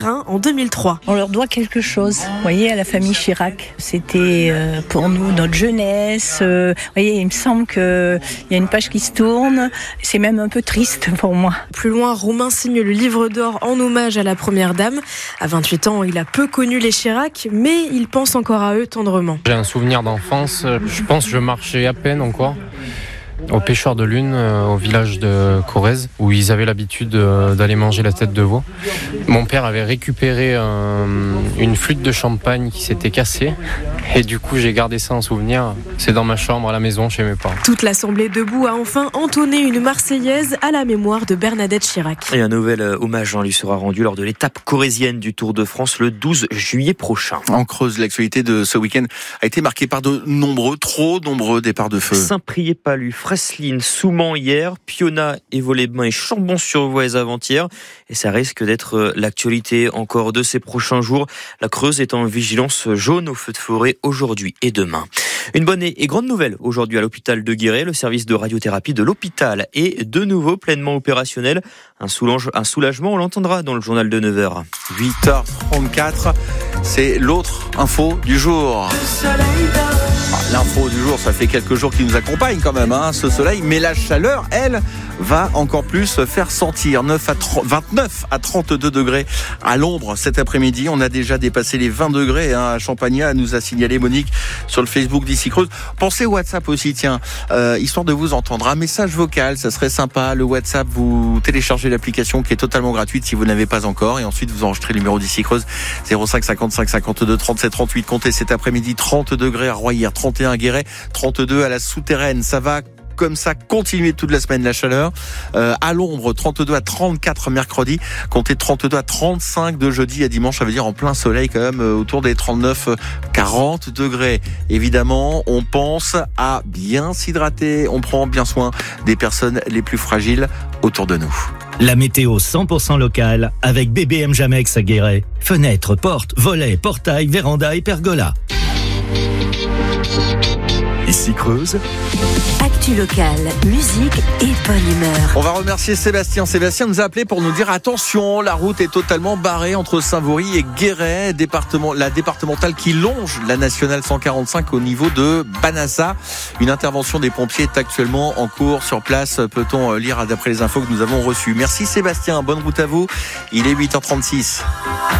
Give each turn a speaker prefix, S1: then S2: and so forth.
S1: Perrin en 2003.
S2: On leur doit quelque chose, vous voyez, à la famille Chirac. C'était pour nous notre jeunesse. Vous voyez, il me semble qu'il y a une page qui se tourne. C'est même un peu triste pour moi.
S1: Plus loin, Romain signe le livre d'or en hommage à la première dame. À 28 ans, il a peu connu les Chirac, mais il pense encore à eux tendrement.
S3: J'ai un souvenir d'enfance, je pense que je marchais à peine encore. Au pêcheur de lune, au village de Corrèze, où ils avaient l'habitude d'aller manger la tête de veau. Mon père avait récupéré une flûte de champagne qui s'était cassée. Et du coup, j'ai gardé ça en souvenir. C'est dans ma chambre à la maison chez mes parents.
S1: Toute l'assemblée debout a enfin entonné une Marseillaise à la mémoire de Bernadette Chirac.
S4: Et un nouvel hommage lui sera rendu lors de l'étape corrézienne du Tour de France le 12 juillet prochain.
S5: En Creuse, l'actualité de ce week-end a été marquée par trop nombreux départs de feu.
S4: Saint-Priest-Palu, Fresline, Souman hier, Piona, Évaux-les-Bains et Chambon-sur-Voueize avant-hier. Et ça risque d'être l'actualité encore de ces prochains jours. La Creuse est en vigilance jaune au feu de forêt aujourd'hui et demain. Une bonne et grande nouvelle aujourd'hui à l'hôpital de Guéret. Le service de radiothérapie de l'hôpital est de nouveau pleinement opérationnel. Un soulagement, on l'entendra dans le journal de 9h.
S5: 8h34, c'est l'autre info du jour. L'info du jour, ça fait quelques jours qu'il nous accompagne quand même, ce soleil. Mais la chaleur, elle, va encore plus se faire sentir. 29 à 32 degrés à l'ombre cet après-midi. On a déjà dépassé les 20 degrés à Champagnat, nous a signalé Monique sur le Facebook d'Ici Creuse. Pensez au WhatsApp aussi, tiens, histoire de vous entendre. Un message vocal, ça serait sympa. Le WhatsApp, vous téléchargez l'application qui est totalement gratuite si vous n'avez pas encore. Et ensuite, vous enregistrez le numéro d'Ici Creuse 05 55 52 37 38. Comptez cet après-midi 30 degrés à Royer, 31 à Guéret, 32 à la Souterraine. Ça va comme ça continuer toute la semaine la chaleur. À l'ombre, 32 à 34 mercredi, comptez 32 à 35 de jeudi à dimanche, ça veut dire en plein soleil quand même, autour des 39-40 degrés. Évidemment, on pense à bien s'hydrater, on prend bien soin des personnes les plus fragiles autour de nous.
S6: La météo 100% locale avec BBM Jamex à Guéret. Fenêtres, portes, volets, portails, vérandas et pergolas. Ici Creuse.
S7: Actu locale, musique et bonne humeur.
S5: On va remercier Sébastien. Sébastien nous a appelé pour nous dire attention, la route est totalement barrée entre Saint-Vaury et Guéret, la départementale qui longe la nationale 145 au niveau de Banassa. Une intervention des pompiers est actuellement en cours sur place, peut-on lire d'après les infos que nous avons reçues. Merci Sébastien, bonne route à vous. Il est 8h36.